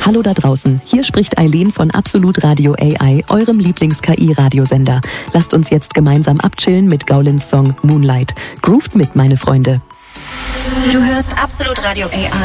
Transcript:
Hallo da draußen, hier spricht Eileen von Absolut Radio AI, eurem Lieblings-KI-Radiosender. Lasst uns jetzt gemeinsam abchillen mit Gaulins Song Moonlight. Groovt mit, meine Freunde. Du hörst Absolut Radio AI.